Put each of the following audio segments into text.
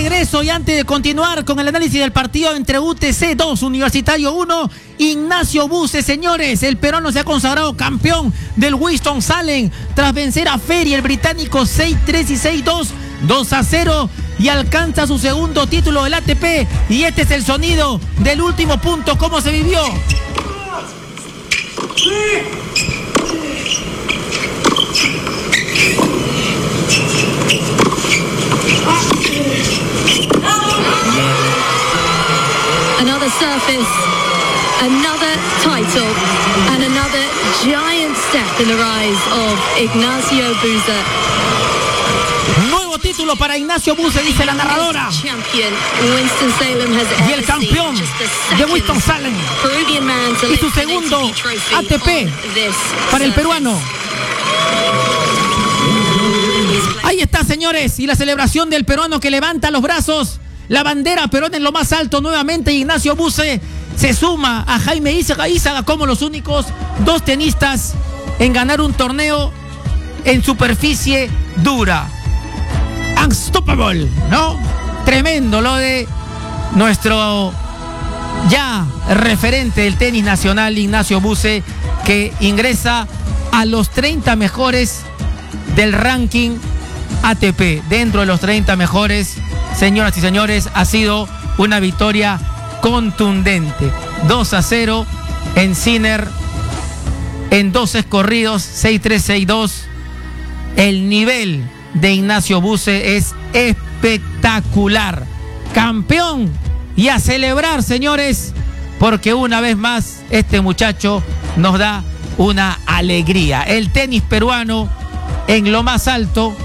regreso y antes de continuar con el análisis del partido entre UTC 2, Universitario 1, Ignacio Buse, señores, el peruano se ha consagrado campeón del Winston-Salem tras vencer a Ferry, el británico 6-3 y 6-2, 2-0 y alcanza su segundo título del ATP. Y este es el sonido del último punto, cómo se vivió. Another surface, another title, and another giant step in the rise of Ignacio Buse. Nuevo título para Ignacio Buse, dice la narradora. Y el campeón de Winston-Salem. Y su segundo ATP para el peruano. Ahí está, señores, y la celebración del peruano que levanta los brazos. La bandera peruana en lo más alto nuevamente. Ignacio Buse se suma a Jaime Izaga como los únicos dos tenistas en ganar un torneo en superficie dura. Unstoppable, ¿no? Tremendo lo de nuestro ya referente del tenis nacional, Ignacio Buse, que ingresa a los 30 mejores del ranking ATP. Dentro de los 30 mejores, señoras y señores, ha sido una victoria contundente. 2-0 en Sinner, en 2 sets corridos, 6-3, 6-2. El nivel de Ignacio Buse es espectacular. Campeón, y a celebrar, señores, porque una vez más este muchacho nos da una alegría. El tenis peruano en lo más alto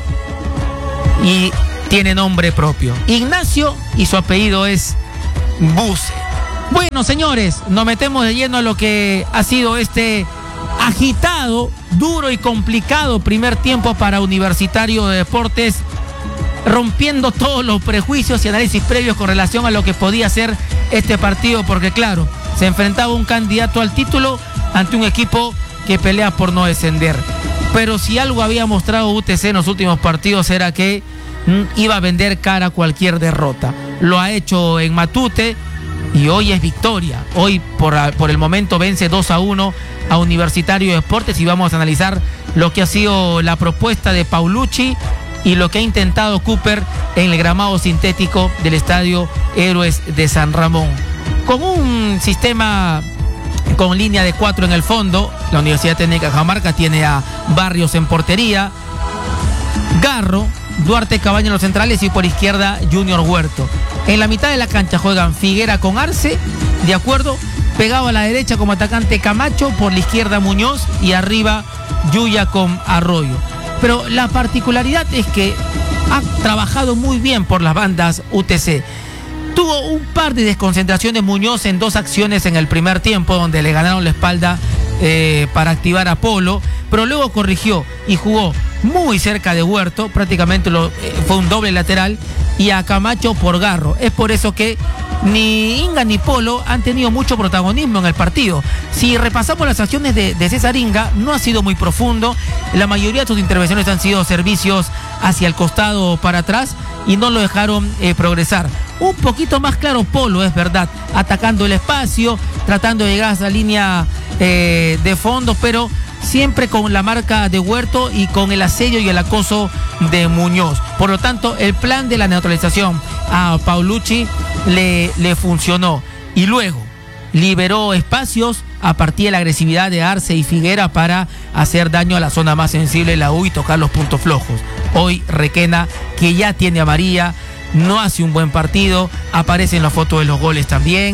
y tiene nombre propio. Ignacio, y su apellido es Buse. Bueno, señores, nos metemos de lleno a lo que ha sido este agitado, duro y complicado primer tiempo para Universitario de Deportes, rompiendo todos los prejuicios y análisis previos con relación a lo que podía ser este partido, porque claro, se enfrentaba un candidato al título ante un equipo que pelea por no descender. Pero si algo había mostrado UTC en los últimos partidos era que iba a vender cara a cualquier derrota. Lo ha hecho en Matute y hoy es victoria. Hoy por el momento vence 2-1 a Universitario de Deportes, y vamos a analizar lo que ha sido la propuesta de Paulucci y lo que ha intentado Cooper en el gramado sintético del Estadio Héroes de San Ramón. Con un sistema con línea de 4 en el fondo, la Universidad Técnica de Cajamarca tiene a Barrios en portería, Garro, Duarte Cabaña en los centrales y por izquierda Junior Huerto. En la mitad de la cancha juegan Figuera con Arce, de acuerdo, pegado a la derecha como atacante Camacho, por la izquierda Muñoz y arriba Yuya con Arroyo. Pero la particularidad es que ha trabajado muy bien por las bandas UTC. Tuvo un par de desconcentraciones Muñoz en 2 acciones en el primer tiempo, donde le ganaron la espalda para activar a Polo, pero luego corrigió y jugó muy cerca de Huerto, prácticamente fue un doble lateral, y a Camacho por Garro. Es por eso que ni Inga ni Polo han tenido mucho protagonismo en el partido. Si repasamos las acciones de César Inga, no ha sido muy profundo. La mayoría de sus intervenciones han sido servicios hacia el costado para atrás y no lo dejaron progresar. Un poquito más claro Polo, es verdad, atacando el espacio, tratando de llegar a esa línea de fondo, pero siempre con la marca de Huerto y con el asedio y el acoso de Muñoz. Por lo tanto, el plan de la neutralización a Paulucci le funcionó, y luego liberó espacios a partir de la agresividad de Arce y Figuera para hacer daño a la zona más sensible de la U y tocar los puntos flojos. Hoy Requena, que ya tiene amarilla, no hace un buen partido, aparece en la foto de los goles también,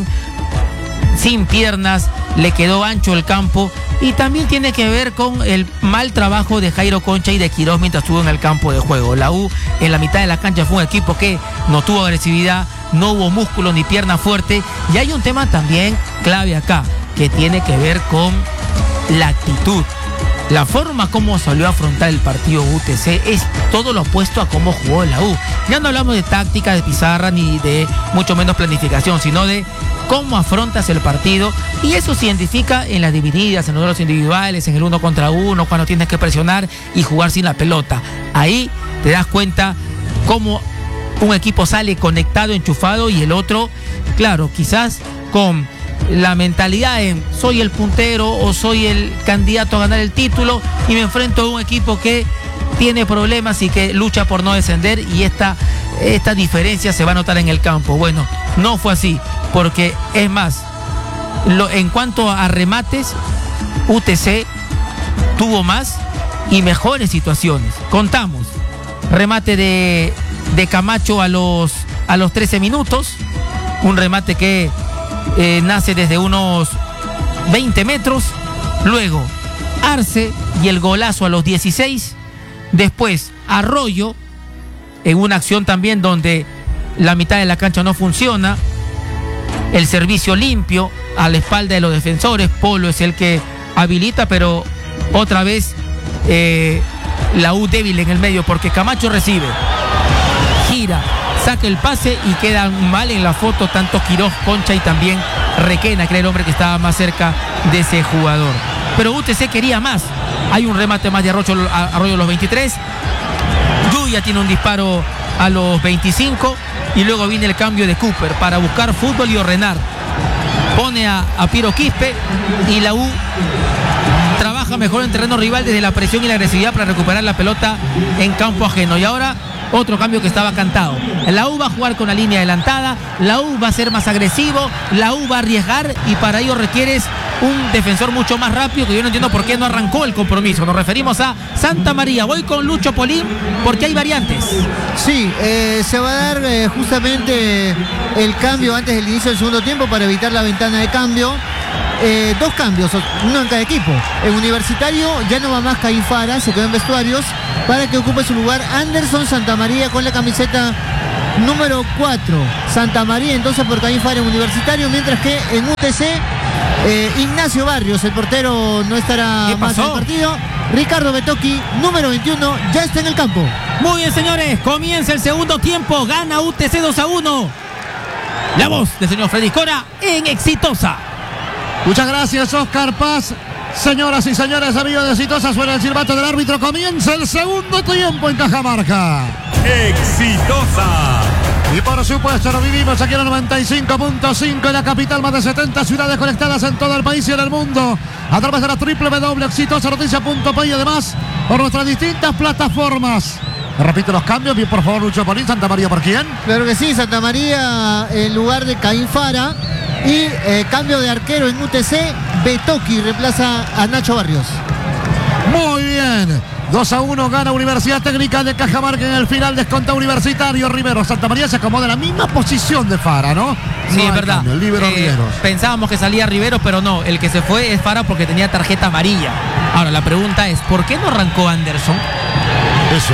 sin piernas, le quedó ancho el campo, y también tiene que ver con el mal trabajo de Jairo Concha y de Quirós mientras estuvo en el campo de juego. La U en la mitad de la cancha fue un equipo que no tuvo agresividad, no hubo músculo ni pierna fuerte, y hay un tema también clave acá, que tiene que ver con la actitud. La forma como salió a afrontar el partido UTC es todo lo opuesto a cómo jugó la U. Ya no hablamos de táctica, de pizarra, ni de mucho menos planificación, sino de cómo afrontas el partido, y eso se identifica en las divididas, en los duelos individuales, en el 1 contra 1, cuando tienes que presionar y jugar sin la pelota. Ahí te das cuenta cómo un equipo sale conectado, enchufado, y el otro, claro, quizás con la mentalidad en soy el puntero o soy el candidato a ganar el título y me enfrento a un equipo que tiene problemas y que lucha por no descender, y esta diferencia se va a notar en el campo. Bueno, no fue así, porque es más, en cuanto a remates, UTC tuvo más y mejores situaciones. Contamos, remate de Camacho a los 13 minutos, un remate que nace desde unos 20 metros, luego Arce y el golazo a los 16, después Arroyo en una acción también donde la mitad de la cancha no funciona, el servicio limpio a la espalda de los defensores, Polo es el que habilita, pero otra vez la U débil en el medio, porque Camacho recibe, gira, saca el pase y queda mal en la foto tanto Quiroz, Concha y también Requena, que era el hombre que estaba más cerca de ese jugador. Pero UTC quería más. Hay un remate más de Arroyo a los 23. Yuya tiene un disparo a los 25 y luego viene el cambio de Cooper para buscar fútbol y ordenar. Pone a Piero Quispe y la U trabaja mejor en terreno rival desde la presión y la agresividad para recuperar la pelota en campo ajeno. Y ahora otro cambio que estaba cantado. La U va a jugar con la línea adelantada, la U va a ser más agresivo, la U va a arriesgar, y para ello requieres un defensor mucho más rápido, que yo no entiendo por qué no arrancó el compromiso. Nos referimos a Santa María. Voy con Lucho Polín porque hay variantes. Sí, se va a dar justamente el cambio antes del inicio del segundo tiempo para evitar la ventana de cambio. Dos cambios, uno en cada equipo. El Universitario ya no va más Caín Fara, se quedó en vestuarios para que ocupe su lugar Anderson Santamaría con la camiseta número 4. Santamaría entonces por Caín Fara en Universitario, mientras que en UTC Ignacio Barrios, el portero, no estará más en el partido. Ricardo Betoqui, número 21, ya está en el campo. Muy bien, señores, comienza el segundo tiempo, gana UTC 2-1. La voz del señor Freddy Cora en Exitosa. Muchas gracias, Oscar Paz. Señoras y señores, amigos de Exitosa, suena el silbato del árbitro. Comienza el segundo tiempo en Cajamarca. Exitosa. Y por supuesto lo vivimos aquí en el 95.5 en la capital, más de 70 ciudades conectadas en todo el país y en el mundo a través de la www.exitosanoticia.p y además por nuestras distintas plataformas. Repito los cambios, bien por favor, Lucho Polín. Santa María, ¿por quién? Claro que sí, Santa María en lugar de Caín Fara. Y cambio de arquero en UTC, Betoqui reemplaza a Nacho Barrios. Muy bien. 2-1 gana Universidad Técnica de Cajamarca en el final, desconta Universitario. Rivero, Santa María se acomoda en la misma posición de Fara, ¿no? Sí, es verdad. Cambio, el líbero Riveros. Pensábamos que salía Rivero, pero no, el que se fue es Fara porque tenía tarjeta amarilla. Ahora, la pregunta es, ¿por qué no arrancó Anderson? Eso.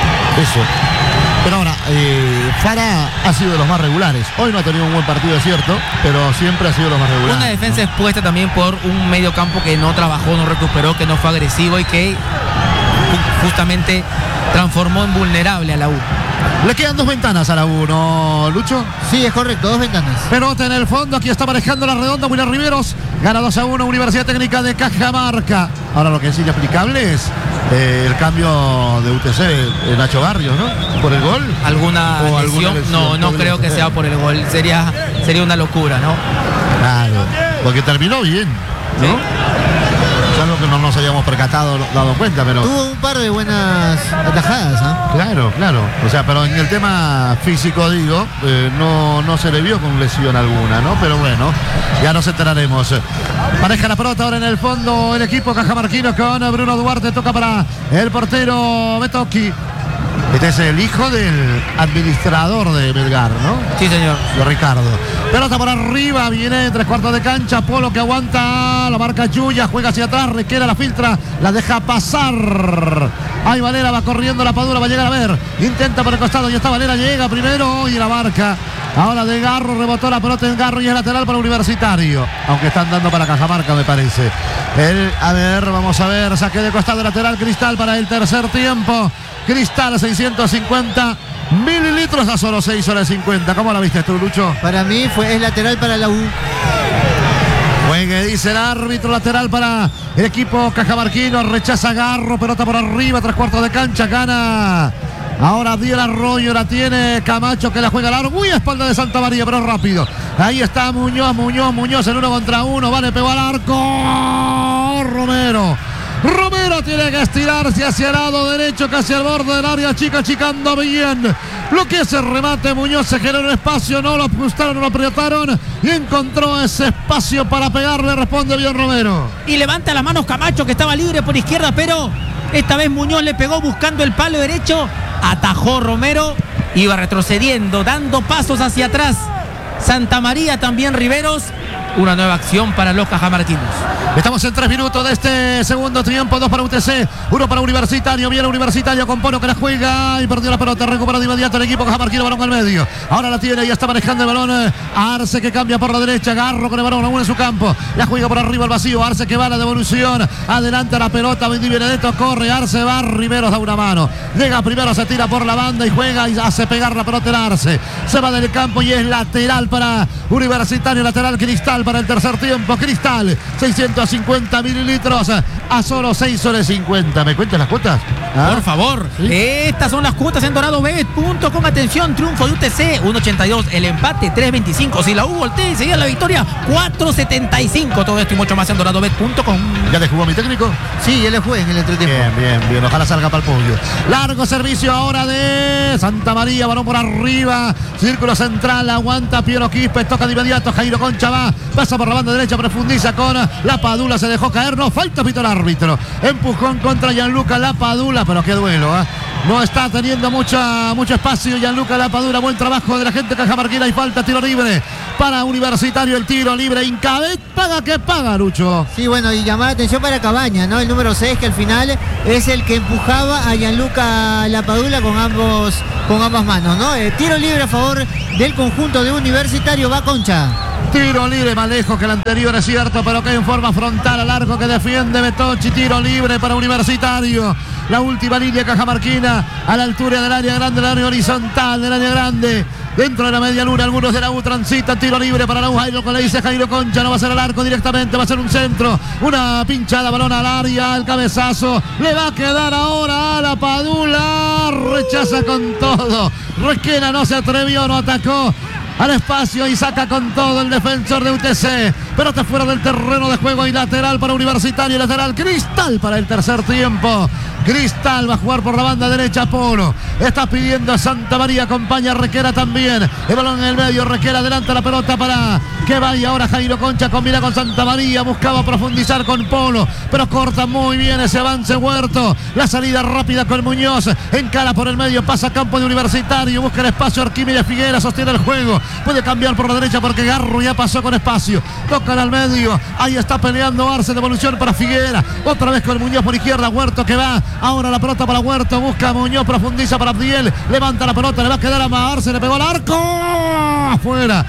Pero ahora, Fara ha sido de los más regulares. Hoy no ha tenido un buen partido, es cierto, pero siempre ha sido de los más regulares. Una defensa expuesta también por un medio campo que no trabajó, no recuperó, que no fue agresivo y que justamente transformó en vulnerable a la U. Le quedan dos ventanas a la U, ¿no, Lucho? Sí, es correcto, dos ventanas. Pelota en el fondo, aquí está manejando la redonda William Riveros. Gana 2-1 Universidad Técnica de Cajamarca. Ahora lo que es inexplicable es el cambio de UTC, Nacho Barrios, ¿no? ¿Por el gol? ¿Alguna lesión? No creo que sea por el gol. Sería una locura, ¿no? Claro, porque terminó bien, ¿no? ¿Sí? Es algo que no nos hayamos dado cuenta, pero... Tuvo un par de buenas atajadas, ¿eh? Claro. O sea, pero en el tema físico, digo, no se le vio con lesión alguna, ¿no? Pero bueno, ya nos enteraremos. Maneja la pelota ahora en el fondo el equipo cajamarquino con Bruno Duarte. Toca para el portero Betoqui. Este es el hijo del administrador de Melgar, ¿no? Sí, señor. De Ricardo. Pelota por arriba, viene 3/4 de cancha. Polo que aguanta, la marca Yuya, juega hacia atrás, Requena la filtra, la deja pasar. Ahí Valera va corriendo, la Padula va a llegar a ver. Intenta por el costado, y está Valera, llega primero y la marca. Ahora de Garro, rebotó la pelota en Garro y es lateral para Universitario. Aunque están dando para Cajamarca, me parece. Vamos a ver, saque de costado lateral Cristal para el tercer tiempo. Cristal 650 mililitros a solo 6 horas 50. ¿Cómo la viste tú, Lucho? Para mí es lateral para la U. Juegue, dice el árbitro, lateral para el equipo cajamarquino. Rechaza Garro, pelota por arriba, 3/4 de cancha, gana Ahora Abdiel Arroyo, la tiene Camacho que la juega largo. Muy a espalda de Santa María, pero rápido. Ahí está Muñoz en 1 contra 1. Vale, pegó al arco. Romero tiene que estirarse hacia el lado derecho, casi al borde del área chica, achicando bien. Lo que es el remate, Muñoz se generó un espacio, no lo ajustaron, no lo apretaron y encontró ese espacio para pegarle, responde bien Romero. Y levanta las manos Camacho, que estaba libre por izquierda, pero esta vez Muñoz le pegó buscando el palo derecho, atajó Romero, iba retrocediendo, dando pasos hacia atrás. Santa María también Riveros. Una nueva acción para los cajamarquinos. Estamos en 3 minutos de este segundo tiempo. 2 para UTC, 1 para Universitario. Viene Universitario con Polo que la juega y perdió la pelota. Recupera de inmediato el equipo cajamarquino. Balón al medio. Ahora la tiene, ya está manejando el balón. Arce que cambia por la derecha. Garro con el balón aún en su campo. La juega por arriba al vacío. Arce que va a la devolución. Adelanta la pelota. Di Benedetto corre. Arce va. Riveros da una mano. Llega primero, se tira por la banda y juega y hace pegar la pelota en Arce. Se va del campo y es lateral para Universitario. Lateral Cristal para el tercer tiempo. Cristal, 650 mililitros a solo 6 soles 50. ¿Me cuentan las cuotas? Por favor. ¿Sí? Estas son las cuotas en doradobet.com. Atención, triunfo de UTC 1.82, el empate 3.25. Si la U voltea y seguía la victoria 4.75. Todo esto y mucho más en doradobet.com. ¿Ya le jugó mi técnico? Sí, ya le jugué en el entretiempo. Bien. Ojalá salga para el podio. Largo servicio ahora de Santa María. Balón por arriba. Círculo central. Aguanta Piero Quispe. Toca de inmediato. Jairo Concha va. Pasa por la banda derecha. Profundiza con la Padula. Se dejó caer. No falta, pito el árbitro. Empujón contra Gianluca Lapadula. Pero qué duelo, ¿eh? No está teniendo mucho espacio Gianluca Lapadula. Buen trabajo de la gente cajamarquina. Y falta, tiro libre para Universitario. El tiro libre. Incabet paga que paga, Lucho. Sí, bueno, y llamar la atención para Cabaña, ¿no? El número 6, que al final es el que empujaba a Gianluca Lapadula con ambas manos, ¿no? Tiro libre a favor del conjunto de Universitario. Va Concha. Tiro libre más lejos que el anterior, es cierto, pero que en forma frontal a largo que defiende Betochi. Tiro libre para Universitario. La última línea cajamarquina a la altura del área grande, del área horizontal del área grande. Dentro de la media luna, algunos de la U transitan. Tiro libre para la U. Jairo, le dice Jairo Concha, no va a ser al arco directamente, va a ser un centro. Una pinchada, balón al área, el cabezazo. Le va a quedar ahora a la Padula. Rechaza con todo. Requena no se atrevió, no atacó al espacio y saca con todo el defensor de UTC. Pelota fuera del terreno de juego y lateral para Universitario. Lateral Cristal para el tercer tiempo. Cristal va a jugar por la banda derecha. Polo está pidiendo a Santa María, acompaña a Requera también. El balón en el medio, Requera adelanta la pelota para que vaya ahora Jairo Concha, combina con Santa María, buscaba profundizar con Polo, pero corta muy bien ese avance Huerto. La salida rápida con Muñoz, encara por el medio, pasa a campo de Universitario, busca el espacio Arquímedes Figuera, sostiene el juego, puede cambiar por la derecha porque Garro ya pasó con espacio, tocan al medio, ahí está peleando Arce, devolución para Figuera, otra vez con Muñoz por izquierda, Huerto que va, ahora la pelota para Huerto, busca a Muñoz, profundiza para Abdiel, levanta la pelota, le va a quedar a Arce, le pegó al arco, afuera,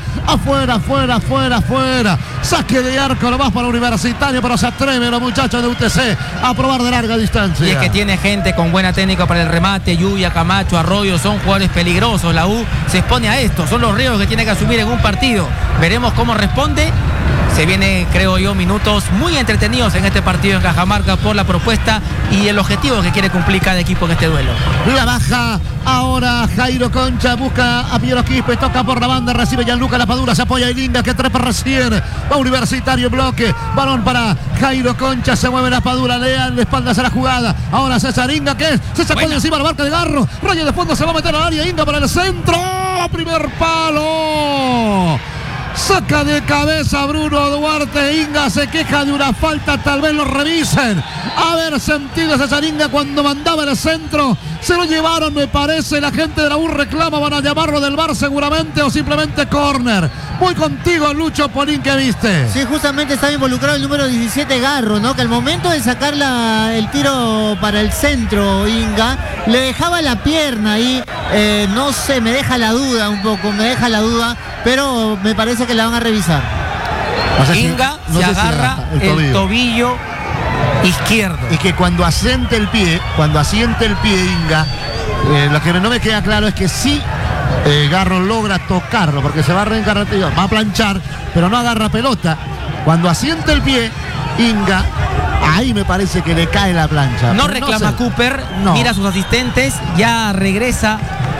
saque de arco nomás para Universitario, pero se atreven los muchachos de UTC a probar de larga distancia. Y es que tiene gente con buena técnica para el remate, Yuya, Camacho, Arroyo, son jugadores peligrosos, la U se expone a esto, son los riesgos que tiene que asumir en un partido, veremos cómo responde. Se viene, creo yo, minutos muy entretenidos en este partido en Cajamarca por la propuesta y el objetivo que quiere cumplir cada equipo en este duelo. La baja ahora Jairo Concha, busca a Piero Quispe, toca por la banda, recibe Gianluca Lapadula, se apoya Ilinga que trepa recién, va Universitario bloque, balón para Jairo Concha, se mueve Lapadula, le da la espalda a la jugada, ahora César Inga que se sacó de encima la marca de Garro, rayo de fondo, se va a meter al área, Inga para el centro, primer palo. Saca de cabeza Bruno Duarte. Inga se queja de una falta, tal vez lo revisen. Haber sentido esa Inga cuando mandaba el centro. Se lo llevaron, me parece. La gente de la U reclama, van a llamarlo del VAR seguramente o simplemente córner. Voy contigo, Lucho Polín, ¿qué viste? Sí, justamente estaba involucrado el número 17 Garro, ¿no? Que al momento de sacar el tiro para el centro, Inga, le dejaba la pierna ahí. No sé, me deja la duda un poco, pero me parece que la van a revisar. No sé Inga se agarra el tobillo izquierdo. Es que cuando asiente el pie Inga, lo que no me queda claro es que sí Garro logra tocarlo, porque se va a reencarretar, va a planchar, pero no agarra pelota. Cuando asiente el pie Inga, Ahí me parece que le cae la plancha. No Pero reclama sé. Cooper, No. mira a sus asistentes, ya regresa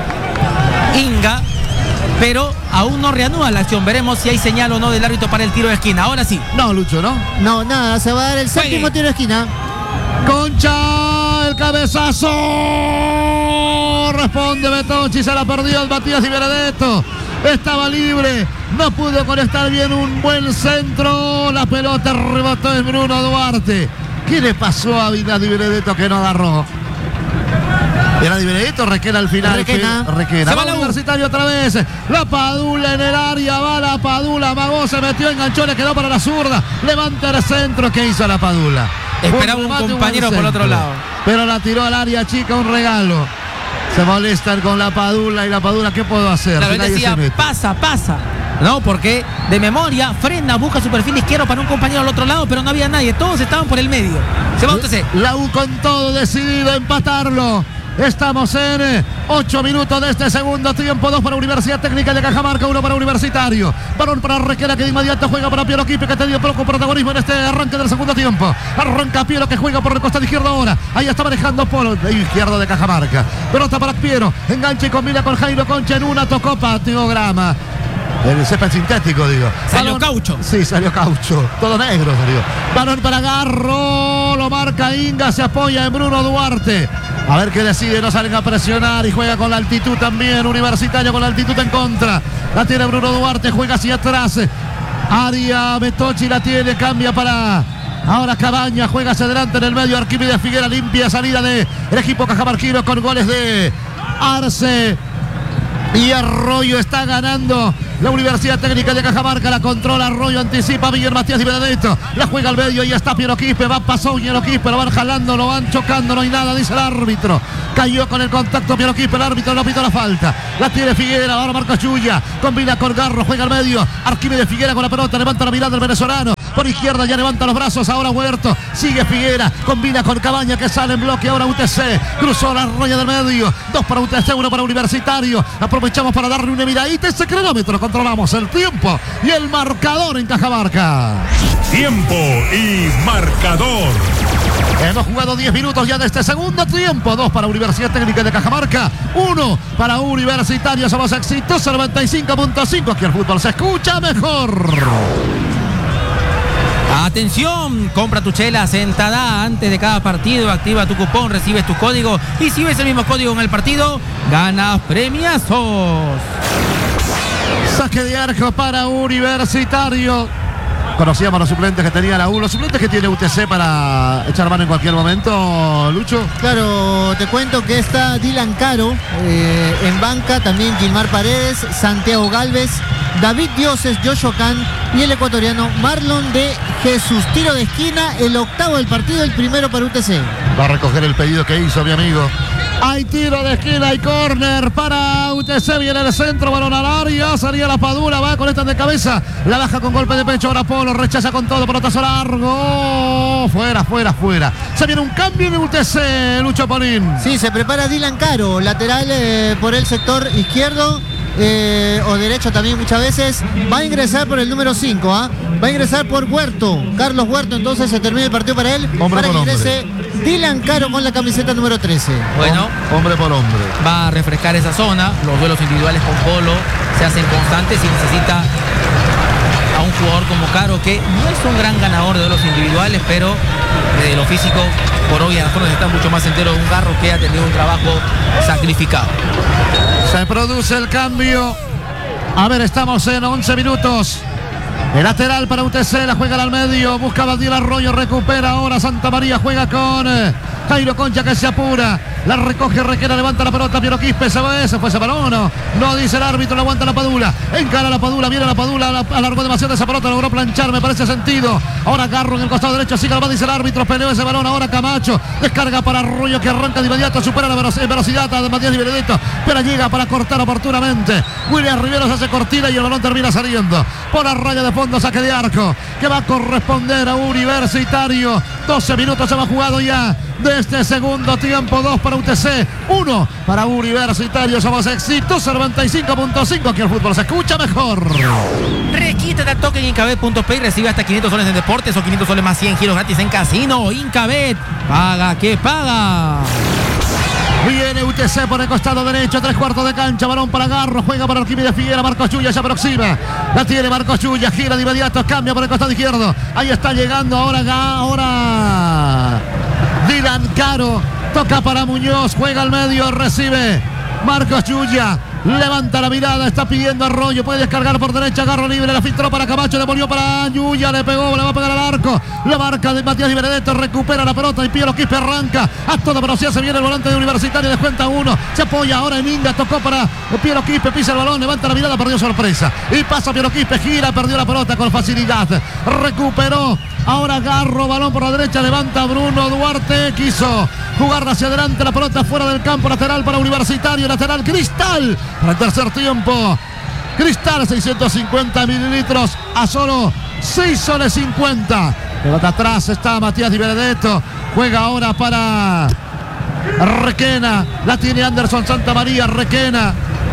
Inga, pero aún no reanuda la acción. Veremos si hay señal o no del árbitro para el tiro de esquina. Ahora sí. No, Lucho, ¿no? No, nada, se va a dar el Juegue. séptimo tiro de esquina. Concha, el cabezazo. Responde Betochi, se la perdió el Matías Di Benedetto. Estaba libre, no pudo conectar bien un buen centro. La pelota rebotó en Bruno Duarte. ¿Qué le pasó a Di Benedetto que no agarró? Era Di Benedetto, Requena al final. Requena. Requena. Se va Va la U. Universitario otra vez. La Padula en el área, va la Padula. Amagó, se metió, enganchó, le quedó para la zurda. Levanta el centro. ¿Qué hizo la Padula? Esperaba Buen un remate, compañero buen por otro centro. lado. Pero la tiró al área chica, un regalo. Se molestan con la Padula y la Padula, ¿qué puedo hacer? Claro, Si él nadie decía, se mete. pasa. No, porque de memoria frena, busca su perfil izquierdo para un compañero al otro lado, pero no había nadie. Todos estaban por el medio. Se va UTC. La U con todo decidido a empatarlo. Estamos en 8 minutos de este segundo tiempo. 2 para Universidad Técnica de Cajamarca, 1 para Universitario. Balón para Requena, que de inmediato juega para Piero Quispe, que ha tenido poco protagonismo en este arranque del segundo tiempo. Arranca Piero, que juega por el costado izquierdo ahora. Ahí está manejando Polo, de izquierdo de Cajamarca. Pelota para Piero, engancha y combina con Jairo Concha en una, tocó Patiograma. El césped sintético, digo. Salió caucho. Sí, salió caucho. Todo negro salió. Balón para Garro. Lo marca Inga. Se apoya en Bruno Duarte. A ver qué decide. No salen a presionar. Y juega con la altitud también. Universitario con la altitud en contra. La tiene Bruno Duarte. Juega hacia atrás. Aria Betochi la tiene. Cambia para... Ahora Cabaña juega hacia adelante en el medio. Arquímedes Figuera, limpia salida del equipo cajamarquino con goles de Arce y Arroyo. Está ganando la Universidad Técnica de Cajamarca, la controla Arroyo, anticipa Miguel Matías Di Benedetto, la juega al medio y ya está Piero Quispe, pasó Piero Quispe, lo van jalando, lo van chocando, no hay nada, dice el árbitro. Cayó con el contacto Piero Quispe, el árbitro no pitó la falta. La tiene Figuera, ahora marca Chuya, combina con Garro, juega al medio, Arquímedes Figuera con la pelota, levanta la mirada el venezolano. Por izquierda ya levanta los brazos, ahora Huerto, sigue Figuera, combina con Cabaña que sale en bloque, ahora UTC, cruzó la raya del medio, 2 para UTC, 1 para Universitario, aprovechamos para darle una miradita, ese cronómetro, controlamos el tiempo y el marcador en Cajamarca. Tiempo y marcador. Hemos jugado 10 minutos ya de este segundo tiempo. 2 para Universidad Técnica de Cajamarca, 1 para Universitario. Somos exitosos, 95.5. Aquí el fútbol se escucha mejor. Atención, compra tu chela sentada antes de cada partido, activa tu cupón, recibes tu código y si ves el mismo código en el partido, ganas premiazos. Saque de arco para Universitario. Conocíamos los suplentes que tenía la U, los suplentes que tiene UTC para echar mano en cualquier momento, Lucho. Claro, te cuento que está Dylan Caro en banca, también Gilmar Paredes, Santiago Galvez, David Dioses, Joshua Can y el ecuatoriano Marlon de Jesús. Tiro de esquina, el octavo del partido, el primero para UTC. Va a recoger el pedido que hizo mi amigo. Hay tiro de esquina y córner para UTC, viene el centro, balón al área, salía la Padula, va con esta de cabeza, la baja con golpe de pecho, ahora Polo, rechaza con todo, pelotazo largo, fuera. Se viene un cambio en UTC, Lucho Polín. Sí, se prepara Dylan Caro, lateral por el sector izquierdo. O derecho también muchas veces, va a ingresar por el número 5, va a ingresar por Huerto, Carlos Huerto, entonces se termina el partido para él, Hombre para que por ingrese Dylan Caro con la camiseta número 13. Bueno, Hombre por hombre. va a refrescar esa zona, los duelos individuales con Polo se hacen constantes y necesita a un jugador como Caro, que no es un gran ganador de duelos individuales, pero de lo físico, por hoy a nosotros está mucho más entero de un Garro que ha tenido un trabajo sacrificado. Se produce el cambio. A ver, estamos en 11 minutos. El lateral para UTC, la juega al medio, busca Valdiel Arroyo, recupera ahora Santa María, juega con Jairo Concha que se apura, la recoge Requena, levanta la pelota, Piero Quispe, se fue ese balón, no dice el árbitro, le aguanta la Padula, encara la Padula, viene la Padula, alargó demasiado esa pelota, logró planchar, me parece sentido, ahora Garro en el costado derecho, sigue, lo dice el árbitro, peleó ese balón, ahora Camacho, descarga para Arroyo que arranca de inmediato, supera la velocidad de Matías Di Benedetto, pero llega para cortar oportunamente, William Rivero se hace cortina y el balón termina saliendo, por la raya de fondo, saque de arco, que va a corresponder a Universitario, 12 minutos se va jugado ya, de este segundo tiempo. 2 para UTC, 1 para Universitario. Somos Éxitos 95.5. Aquí el fútbol se escucha mejor. Requítate al toque en Incabet.p y recibe hasta 500 soles en deportes o 500 soles más 100 giros gratis en casino. Incabet, paga que paga. Viene UTC por el costado derecho, 3/4 de cancha, balón para Garro, juega para Arquímedes Figuera, Marcos Chuya se aproxima, la tiene Marcos Chuya, gira de inmediato, cambia por el costado izquierdo, ahí está llegando ahora Dylan Caro, toca para Muñoz, juega al medio, recibe Marcos Chuya. Levanta la mirada, está pidiendo Arroyo, puede descargar por derecha, Garro libre, la filtró para Camacho, devolvió para Yuya, le pegó, le va a pegar al arco, la marca de Matías Di Benedetto, recupera la pelota y Piero Quispe arranca a toda velocidad, se viene el volante de Universitario, descuenta 1, se apoya ahora en Inga, tocó para Piero Quispe, pisa el balón, levanta la mirada, perdió sorpresa, y pasa Piero Quispe, gira, perdió la pelota con facilidad, recuperó. Ahora Garro, balón por la derecha, levanta Bruno Duarte, quiso jugar hacia adelante, la pelota fuera del campo, lateral para Universitario, lateral Cristal, para el tercer tiempo, Cristal 650 mililitros a solo 6 soles 50, pelota atrás está Matías Di Benedetto, juega ahora para Requena, la tiene Anderson Santamaría, Requena.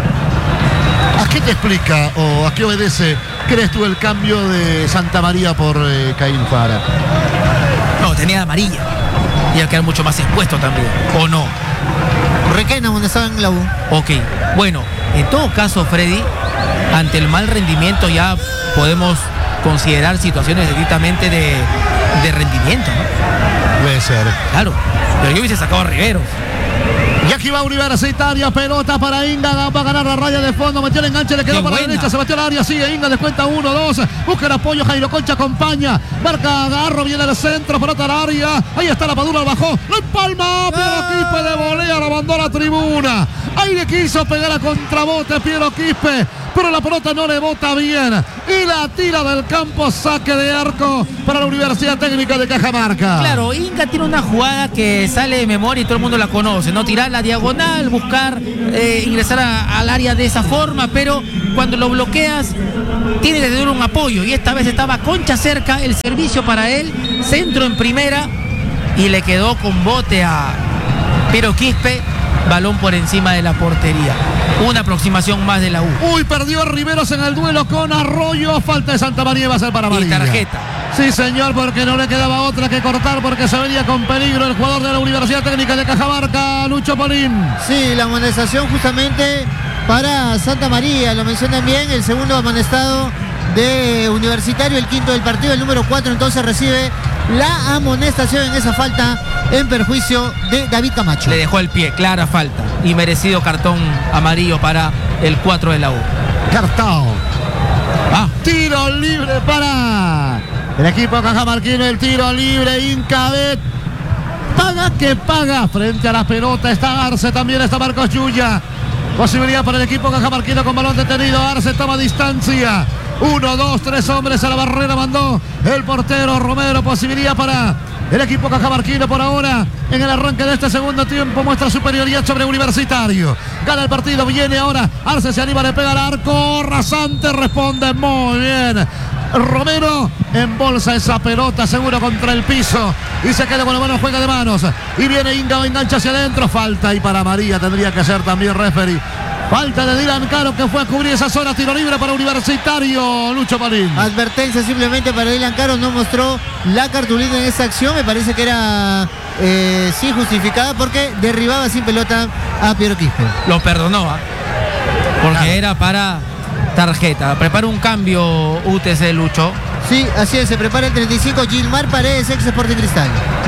¿A qué te explica o a qué obedece, crees tú, el cambio de Santamaría por Caín Fara? No, tenía amarilla. Y a quedar mucho más expuesto también. ¿O no? Requena, donde estaba en la U. Ok. Bueno, en todo caso, Freddy, ante el mal rendimiento ya podemos considerar situaciones directamente de rendimiento, ¿no? Puede ser. Claro. Pero yo hubiese sacado a Riveros. Y aquí va Universitaria, pelota para Inga, va a ganar la raya de fondo, metió el enganche, le quedó Qué para buena. la derecha, se metió al área, sigue Inga, descuenta 1-2, busca el apoyo, Jairo Concha acompaña, marca Garro, viene al centro, pelota al área, ahí está la Padula, bajó, la empalma, Piero Quispe de volea, la mandó a la tribuna, ahí le quiso pegar a contrabote Piero Quispe, pero la pelota no le bota bien, y la tira del campo, saque de arco para la Universidad Técnica de Cajamarca. Claro, Inga tiene una jugada que sale de memoria y todo el mundo la conoce, ¿no? Tirar la diagonal, buscar ingresar al área de esa forma, pero cuando lo bloqueas tiene que tener un apoyo y esta vez estaba Concha cerca, el servicio para él, centro en primera y le quedó con bote a Piero Quispe, balón por encima de la portería. Una aproximación más de la U. Uy, perdió Riveros en el duelo con Arroyo. Falta de Santamaría, va a ser para Y amarilla. tarjeta. Sí, señor, porque no le quedaba otra que cortar porque se venía con peligro el jugador de la Universidad Técnica de Cajamarca, Lucho Polín. Sí, la amonestación justamente para Santamaría, lo mencionan bien, el segundo amonestado de Universitario, el quinto del partido, el número 4 entonces recibe la amonestación en esa falta en perjuicio de David Camacho. Le dejó el pie, clara falta y merecido cartón amarillo para el 4 de la U. Cartao. Tiro libre para el equipo cajamarquino, el tiro libre, Incabet. Paga que paga frente a la pelota. Está Arce, también está Marcos Yuya. Posibilidad para el equipo cajamarquino con balón detenido. Arce toma distancia. 1, 2, 3 hombres a la barrera mandó el portero Romero. Posibilidad para el equipo cajamarquino por ahora. En el arranque de este segundo tiempo muestra superioridad sobre Universitario. Gana el partido, viene ahora. Arce se anima, le pega al arco. Rasante responde muy bien. Romero embolsa esa pelota seguro contra el piso y se queda con la mano, juega de manos y viene Inga, engancha hacia adentro, falta y para María tendría que ser también referee. Falta de Dylan Caro que fue a cubrir esa zona, tiro libre para Universitario, Lucho Marín. Advertencia simplemente para Dylan Caro, no mostró la cartulina en esa acción, me parece que era sí justificada porque derribaba sin pelota a Piero Quispe. Lo perdonó, porque era para tarjeta. Prepara un cambio UTC, Lucho. Sí, así es, se prepara el 35, Gilmar Paredes, ex Sporting Cristal.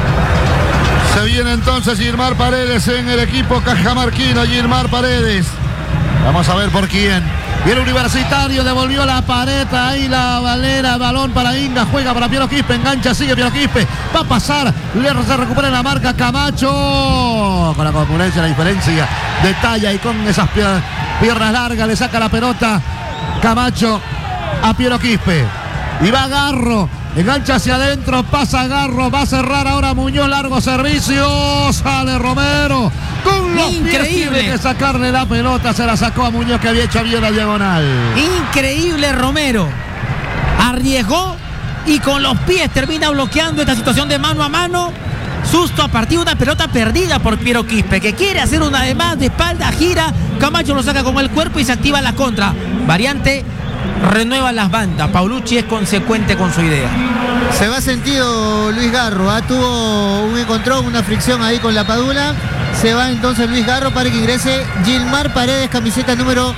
Se viene entonces Gilmar Paredes en el equipo cajamarquino, Gilmar Paredes. Vamos a ver por quién. Y el Universitario devolvió la pared, ahí la Valera, balón para Inga, juega para Piero Quispe, engancha, sigue Piero Quispe, va a pasar, se recupera en la marca Camacho, con la concurrencia, la diferencia de talla y con esas piernas largas, le saca la pelota Camacho a Piero Quispe, y va Garro, engancha hacia adentro, pasa Garro, va a cerrar ahora Muñoz, largo servicio, sale Romero, con los pies tiene que sacarle la pelota, se la sacó a Muñoz que había hecho bien la diagonal. Increíble Romero, arriesgó y con los pies termina bloqueando esta situación de mano a mano susto a partir de una pelota perdida por Piero Quispe, que quiere hacer una de más de espalda, gira, Camacho lo saca con el cuerpo y se activa la contra. Variante, renueva las bandas. Paulucci es consecuente con su idea. Se va sentido Luis Garro, tuvo un encontrón, una fricción ahí con la Padula. Se va entonces Luis Garro para que ingrese Gilmar Paredes, camiseta número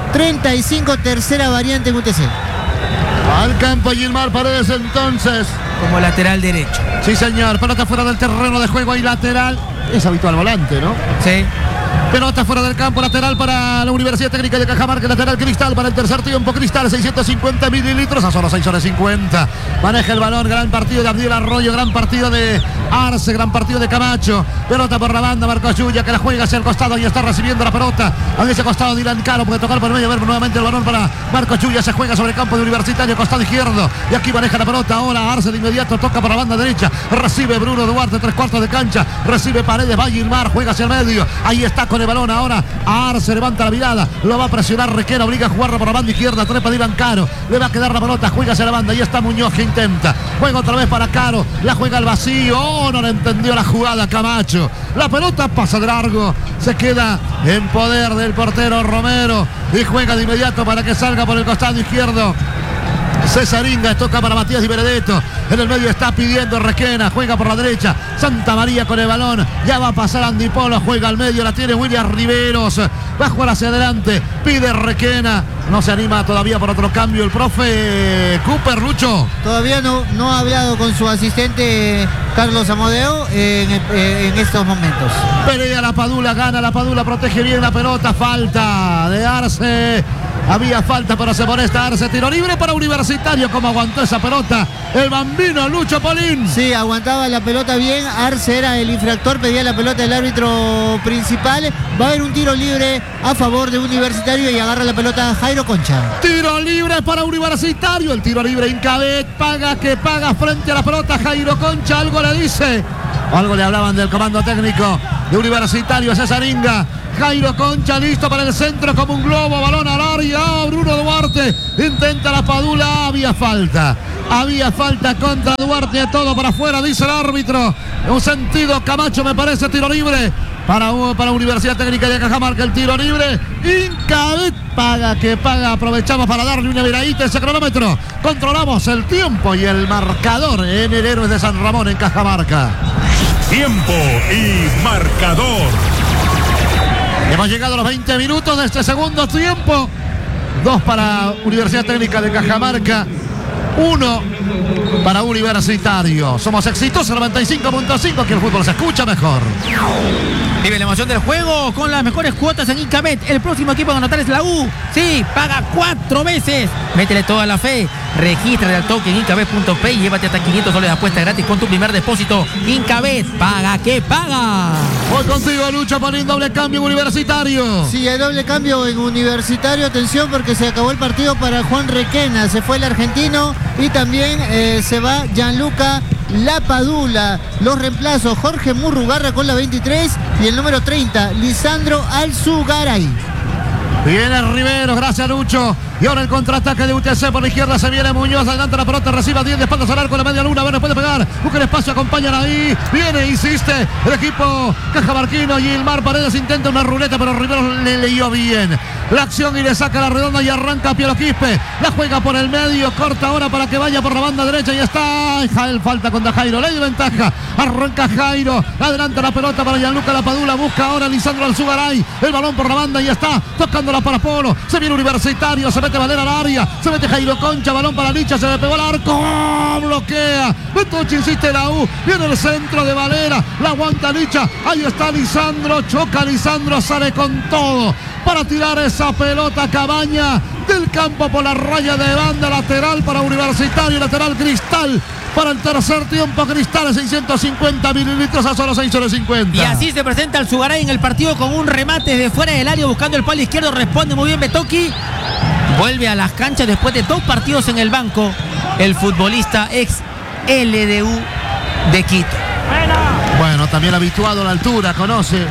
35, tercera variante en UTC. Al campo Gilmar Paredes entonces. Como lateral derecho. Sí, señor. Pelota fuera del terreno de juego y lateral. Es habitual volante, ¿no? Sí. Pelota fuera del campo, lateral para la Universidad Técnica de Cajamarca, lateral Cristal para el tercer tiempo. Cristal, 650 mililitros a solo 6 horas 50. Maneja el balón, gran partido de Abdiel Arroyo, gran partido de Arce, gran partido de Camacho. Pelota por la banda, Marcos Yuya, que la juega hacia el costado y está recibiendo la pelota. A ese costado Dylan Caro puede tocar por el medio, ver nuevamente el balón para Marcos Yuya, se juega sobre el campo de Universitario, costado izquierdo. Y aquí maneja la pelota ahora Arce de inmediato, toca por la banda derecha. Recibe Bruno Duarte, 3/4 de cancha. Recibe Paredes, va Gilmar, juega hacia el medio. Ahí está con el balón ahora. Arce levanta la mirada, lo va a presionar Requena, obliga a jugarlo por la banda izquierda. Trepa Dylan Caro, le va a quedar la pelota, juega hacia la banda. Ahí está Muñoz que intenta. Juega otra vez para Caro, la juega al vacío. Oh, no le entendió la jugada Camacho. La pelota pasa de largo, se queda en poder del portero Romero y juega de inmediato para que salga por el costado izquierdo. Cesaringa, toca para Matías Di Benedetto. En el medio está pidiendo Requena, juega por la derecha. Santa María con el balón. Ya va a pasar Andy Polo, juega al medio, la tiene William Riveros. Va a jugar hacia adelante, pide Requena. No se anima todavía por otro cambio el profe Cooper, Lucho. Todavía no ha hablado con su asistente Carlos Amodeo en estos momentos. Pelea la Padula, gana la Padula, protege bien la pelota. Falta de Arce. Había falta, pero se molesta Arce. Tiro libre para Universitario. ¿Cómo aguantó esa pelota el bambino Lucho Polín? Sí, aguantaba la pelota bien. Arce era el infractor, pedía la pelota del árbitro principal. Va a haber un tiro libre a favor de Universitario y agarra la pelota Jairo Concha. Tiro libre para Universitario. El tiro libre Incabet, paga que paga frente a la pelota Jairo Concha. Algo le dice. Algo le hablaban del comando técnico de Universitario, Cesaringa. Jairo Concha listo para el centro como un globo, balón al área. Bruno Duarte intenta la Padula. Había falta contra Duarte, todo para afuera, dice el árbitro. En un sentido Camacho, me parece, tiro libre para Universidad Técnica de Cajamarca. El tiro libre Incabet, paga que paga. Aprovechamos para darle una miradita a ese cronómetro. Controlamos el tiempo y el marcador en el Héroes de San Ramón en Cajamarca. Tiempo y marcador. Hemos llegado a los 20 minutos de este segundo tiempo. 2 para Universidad Técnica de Cajamarca, 1 para Universitario. Somos exitosos 95.5, que el fútbol se escucha mejor. Vive la emoción del juego con las mejores cuotas en Incabet. El próximo equipo a anotar es la U. Sí, paga 4 veces. Métele toda la fe. Regístrate al toque en Incabet.p y llévate hasta 500 soles de apuesta gratis con tu primer depósito. Incabet, paga que paga. Voy contigo, Lucho, poniendo doble cambio en Universitario. Sí, hay doble cambio en Universitario. Atención porque se acabó el partido para Juan Requena. Se fue el argentino y también se va Gianluca Lapadula. Los reemplazos: Jorge Murrugarra con la 23 y el número 30, Lisandro Alzugaray. Viene Rivero, gracias Lucho. Y ahora el contraataque de UTC por la izquierda. Se viene Muñoz, adelanta la pelota, recibe a 10 de espaldas al arco, la media luna. A ver, no puede pegar. Busca el espacio, acompañan ahí. Viene, insiste el equipo cajamarquino. Gilmar Paredes intenta una ruleta, pero Rivero le leyó bien la acción y le saca la redonda y arranca a Piero Quispe. La juega por el medio, corta ahora para que vaya por la banda derecha y está. Falta contra Jairo, le dio ventaja. Arranca Jairo, adelanta la pelota para Gianluca Lapadula. Busca ahora Lisandro Alzugaray. El balón por la banda y está tocándola para Polo. Se viene Universitario, se mete Valera al área, se mete Jairo Concha, balón para Licha, se le pegó al arco, bloquea. Betochi insiste la U, viene el centro de Valera, la aguanta Licha. Ahí está Lisandro, choca Lisandro, sale con todo para tirar esa pelota. Cabaña del campo por la raya de banda, lateral para Universitario, lateral Cristal. Para el tercer tiempo, Cristal, 650 mililitros a solo 6,50. Y así se presenta el Zugaray en el partido con un remate de fuera del área buscando el palo izquierdo. Responde muy bien Betoki. Vuelve a las canchas después de 2 partidos en el banco. El futbolista ex LDU de Quito. Bueno, también habituado a la altura, conoce.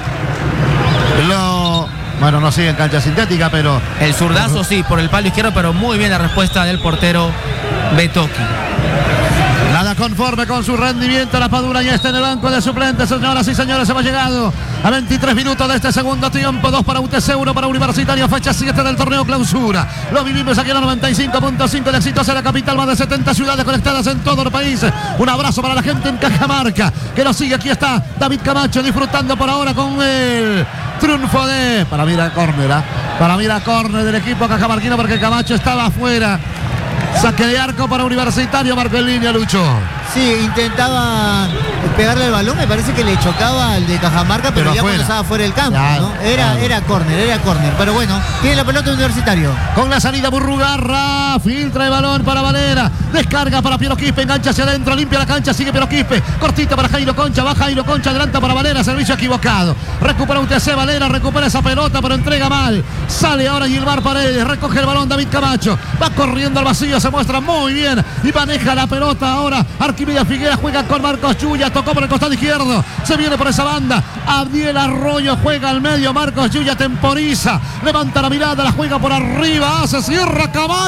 Bueno, no sigue en cancha sintética, pero... El zurdazo sí, por el palo izquierdo, pero muy bien la respuesta del portero Betoki. Nada conforme con su rendimiento, la Padula ya está en el banco de suplentes, señoras y señores. Hemos llegado a 23 minutos de este segundo tiempo. 2 para UTC, 1 para Universitario. Fecha 7 del torneo clausura. Lo vivimos aquí en la 95.5 de Exitosa, en la capital. Más de 70 ciudades conectadas en todo el país. Un abrazo para la gente en Cajamarca que nos sigue. Aquí está David Camacho disfrutando por ahora con el triunfo de... Para mí era córner, ¿eh? Para mí era córner del equipo cajamarquino porque Camacho estaba afuera. Saque de arco para Universitario, marco en línea, Lucho. Sí, intentaba pegarle el balón, me parece que le chocaba al de Cajamarca, pero ya cuando estaba fuera del campo, ¿no? Era córner, pero bueno, tiene la pelota Universitario. Con la salida Burrugarra, filtra el balón para Valera, descarga para Piero Quispe, engancha hacia adentro, limpia la cancha, sigue Piero Quispe, cortita para Jairo Concha, va Jairo Concha, adelanta para Valera, servicio equivocado, recupera UTC, Valera, recupera esa pelota, pero entrega mal, sale ahora Gilmar Paredes, recoge el balón David Camacho, va corriendo al vacío, se muestra muy bien y maneja la pelota ahora Arquímedes Figueras, juega con Marcos Yuya, tocó por el costado izquierdo, se viene por esa banda, Abdiel Arroyo juega al medio, Marcos Yuya temporiza, levanta la mirada, la juega por arriba, se cierra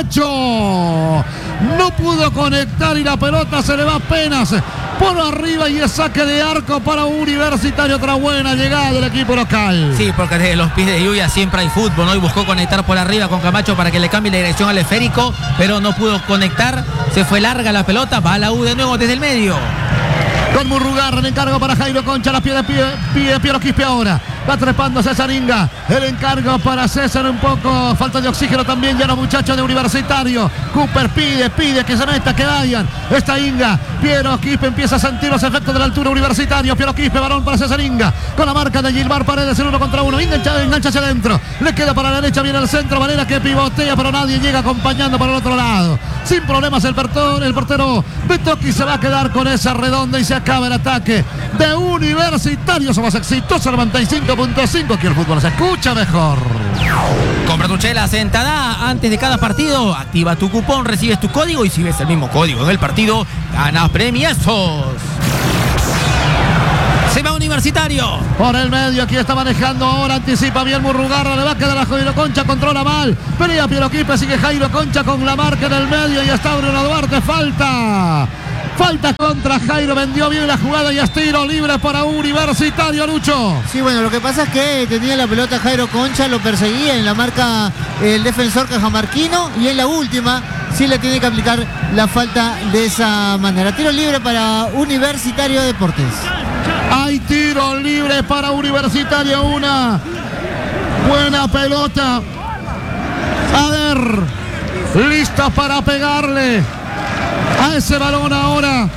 Camacho, no pudo conectar y la pelota se le va apenas por arriba y es saque de arco para Universitario. Otra buena llegada del equipo local. Sí, porque desde los pies de Yuya siempre hay fútbol, ¿no? Y buscó conectar por arriba con Camacho para que le cambie la dirección al esférico, pero no pudo conectar, se fue larga la pelota, va a la U de nuevo desde el medio. Con Murrugarra, el encargo para Jairo Concha, la pide Piero Quispe ahora. Va trepando César Inga. El encargo para César, un poco falta de oxígeno también ya los muchachos de Universitario. Cooper pide que se meta, que vayan. Está Inga. Piero Quispe empieza a sentir los efectos de la altura. Universitario. Piero Quispe, balón para César Inga. Con la marca de Gilmar Paredes, el 1 contra 1. Engancha hacia adentro. Le queda para la derecha, viene al centro. Valera que pivotea, pero nadie llega acompañando para el otro lado. Sin problemas el portero Betoki se va a quedar con esa redonda y se acaba el ataque de Universitario. Somos exitosos, 95.5. Aquí el fútbol se escucha mejor. Compra tu chela sentada antes de cada partido. Activa tu cupón, recibes tu código y si ves el mismo código en el partido, ganas premiazos. Se va Universitario. Por el medio, aquí está manejando ahora, anticipa bien Murrugarra, le va a quedar a Jairo Concha, controla mal, pelea Piero Quispe, sigue Jairo Concha con la marca en el medio y está Bruno Duarte, falta contra Jairo, vendió bien la jugada y es tiro libre para Universitario, Lucho. Sí, bueno, lo que pasa es que tenía la pelota Jairo Concha, lo perseguía en la marca el defensor cajamarquino y en la última sí le tiene que aplicar la falta de esa manera. Tiro libre para Universitario Deportes. Hay tiro libre para Universitario, una buena pelota. A ver, lista para pegarle a ese balón ahora.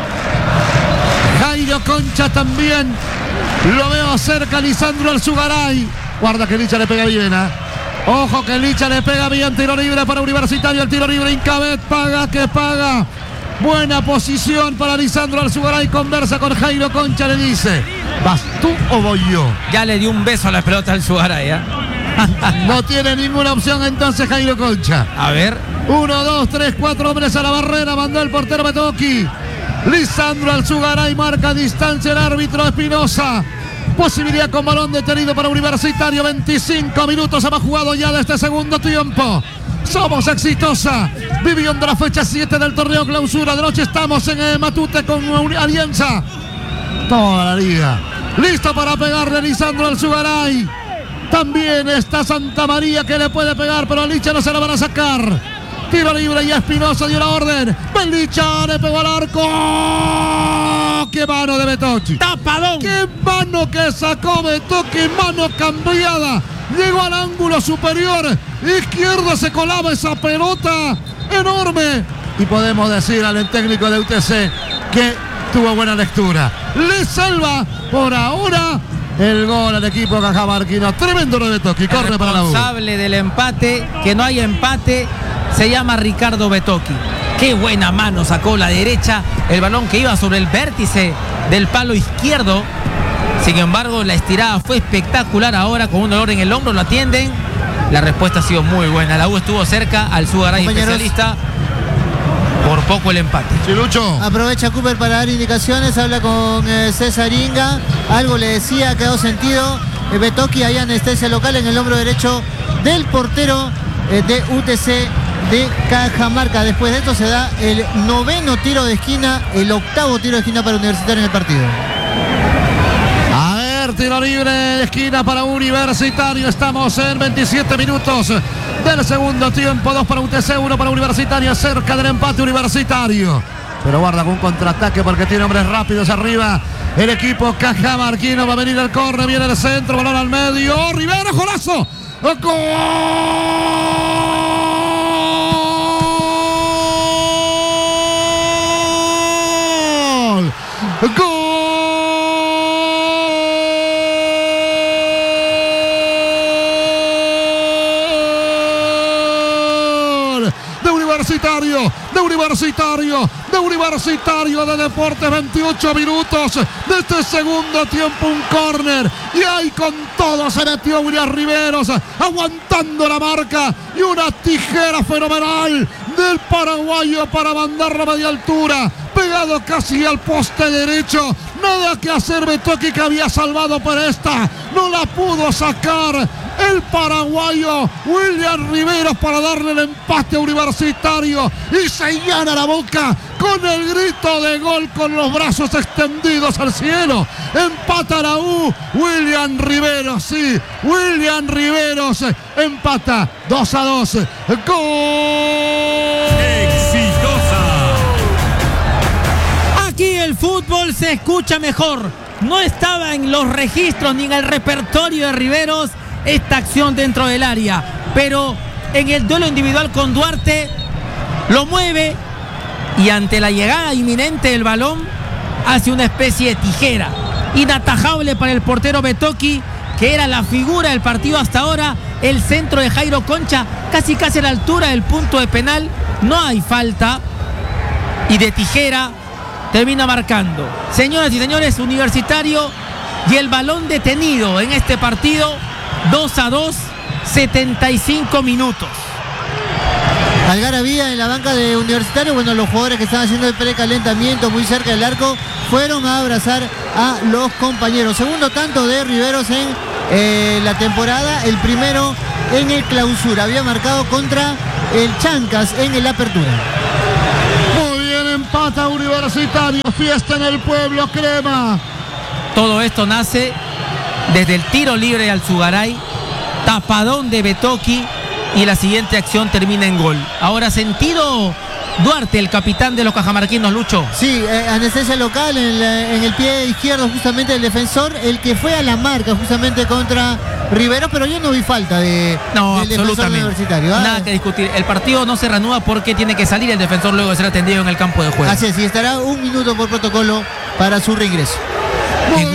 Jairo Concha también. Lo veo cerca Lisandro Alzugaray. Guarda que Licha le pega bien, ¿eh? Ojo que Licha le pega bien. Tiro libre para Universitario. El tiro libre Incabet paga. Buena posición para Lisandro Alzugaray. Conversa con Jairo Concha, le dice: ¿vas tú o voy yo? Ya le dio un beso a la pelota al Alzugaray, ¿eh? No tiene ninguna opción entonces Jairo Concha. A ver. 1, 2, 3, 4 hombres a la barrera. Mandó el portero Betoki. Lisandro Alzugaray marca distancia el árbitro Espinosa. Posibilidad con balón detenido para Universitario. 25 minutos hemos jugado ya de este segundo tiempo. Somos exitosa, viviendo la fecha 7 del torneo clausura. De noche estamos en Matute con Alianza. Toda la liga listo para pegarle Lisandro Alzugaray. También está Santa María que le puede pegar, pero a Licha no se la van a sacar. Tiro libre y Espinosa dio la orden. Licha le pegó al arco. ¡Qué mano de Betoki! ¡Tapadón! ¡Qué mano que sacó Betoki! Mano cambiada. Llegó al ángulo superior izquierdo, se colaba esa pelota enorme. Y podemos decir al técnico de UTC que tuvo buena lectura. Le salva por ahora el gol al equipo cajamarquino. Tremendo lo de Betoki. Corre para la U. El responsable del empate, que no hay empate, se llama Ricardo Betoki. Qué buena mano sacó la derecha. El balón que iba sobre el vértice del palo izquierdo. Sin embargo, la estirada fue espectacular. Ahora con un dolor en el hombro lo atienden. La respuesta ha sido muy buena. La U estuvo cerca, Alzugaray especialista. Por poco el empate. Sí, Lucho. Aprovecha Cooper para dar indicaciones. Habla con César Inga. Algo le decía, ha quedado sentido. Betoki, hay anestesia local en el hombro derecho del portero de UTC de Cajamarca. Después de esto se da el 9º tiro de esquina, el 8º tiro de esquina para Universitario en el partido. A ver, tiro libre de esquina para Universitario. Estamos en 27 minutos del segundo tiempo. 2 para UTC, 1 para Universitario. Cerca del empate Universitario. Pero guarda con un contraataque porque tiene hombres rápidos arriba. El equipo cajamarquino va a venir el córner. Viene el centro, balón al medio. Rivero, golazo. ¡Gol! ¡Gol! De Universitario de Deportes, 28 minutos de este segundo tiempo, un córner, y ahí con todo se metió William Riveros, aguantando la marca, y una tijera fenomenal del paraguayo para mandarlo a media altura, pegado casi al poste derecho. Nada que hacer Betoki, que había salvado, pero esta no la pudo sacar el paraguayo William Riveros para darle el empate a Universitario, y se llena la boca con el grito de gol, con los brazos extendidos al cielo. Empata la U, William Riveros, sí, William Riveros empata 2-2. ¡Gol! Exitosa. Aquí el fútbol se escucha mejor. No estaba en los registros ni en el repertorio de Riveros esta acción dentro del área, pero en el duelo individual con Duarte lo mueve, y ante la llegada inminente del balón hace una especie de tijera inatajable para el portero Betoki, que era la figura del partido hasta ahora. El centro de Jairo Concha casi a la altura del punto de penal, no hay falta, y de tijera termina marcando. Señoras y señores, Universitario y el balón detenido en este partido. 2-2, 75 minutos. Algarabía en la banca de Universitario. Bueno, los jugadores que están haciendo el precalentamiento muy cerca del arco fueron a abrazar a los compañeros. Segundo tanto de Riveros en la temporada, el primero en el clausura. Había marcado contra el Chancas en el apertura. Muy bien, empata Universitario. Fiesta en el pueblo, Crema. Todo esto nace desde el tiro libre de Alzugaray, tapadón de Betoki, y la siguiente acción termina en gol. Ahora sentido Duarte, el capitán de los cajamarquinos, Lucho. Sí, anestesia local en el pie izquierdo justamente del defensor, el que fue a la marca justamente contra Rivero, pero yo no vi falta del defensor Universitario. Nada que discutir. El partido no se reanuda porque tiene que salir el defensor luego de ser atendido en el campo de juego. Así es, y estará 1 minuto por protocolo para su reingreso.